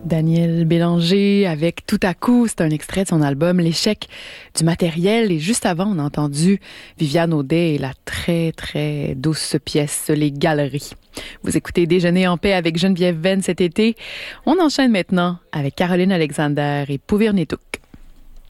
Daniel Bélanger avec Tout à coup, c'est un extrait de son album L'échec du matériel. Et juste avant, on a entendu Viviane Audet et la très, très douce pièce Les Galeries. Vous écoutez Déjeuner en paix avec Geneviève Venn cet été. On enchaîne maintenant avec Caroline Alexander et Pouvirnetouk.